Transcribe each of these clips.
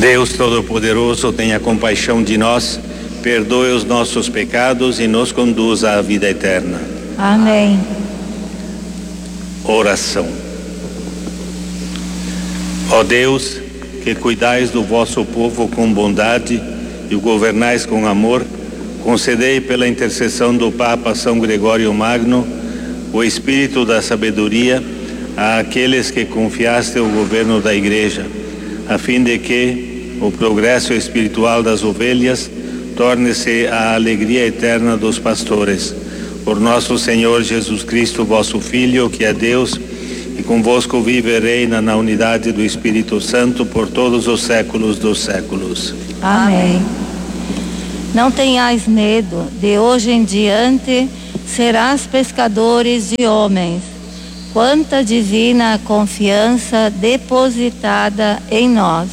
Deus Todo-Poderoso, tenha compaixão de nós, perdoe os nossos pecados e nos conduza à vida eterna. Amém. Oração. Ó Deus, que cuidais do vosso povo com bondade e o governais com amor, concedei pela intercessão do Papa São Gregório Magno o espírito da sabedoria àqueles que confiaste o governo da Igreja, a fim de que o progresso espiritual das ovelhas torne-se a alegria eterna dos pastores. Por nosso Senhor Jesus Cristo, vosso Filho, que é Deus, e convosco vive e reina na unidade do Espírito Santo por todos os séculos dos séculos. Amém. Não tenhais medo, de hoje em diante serás pescadores de homens. Quanta divina confiança depositada em nós.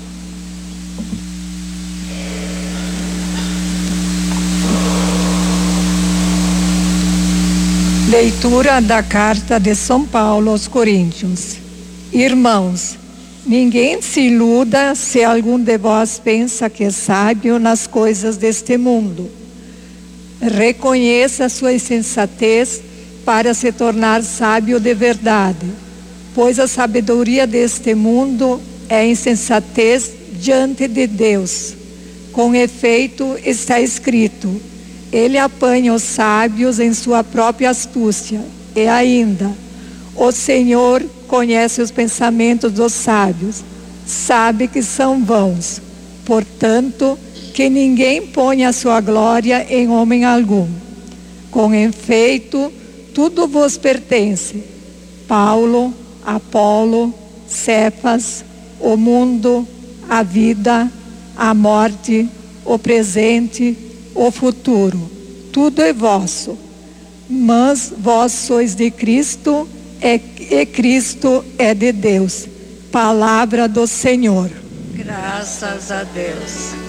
Leitura da carta de São Paulo aos Coríntios. Irmãos, ninguém se iluda se algum de vós pensa que é sábio nas coisas deste mundo. Reconheça sua insensatez para se tornar sábio de verdade, pois a sabedoria deste mundo é insensatez diante de Deus. Com efeito, está escrito: Ele apanha os sábios em sua própria astúcia. E ainda, o Senhor conhece os pensamentos dos sábios, sabe que são vãos. Portanto, que ninguém ponha a sua glória em homem algum. Com efeito, tudo vos pertence: Paulo, Apolo, Cefas, o mundo, a vida, a morte, o presente, o futuro. Tudo é vosso. Mas vós sois de Cristo e Cristo é de Deus. Palavra do Senhor. Graças a Deus.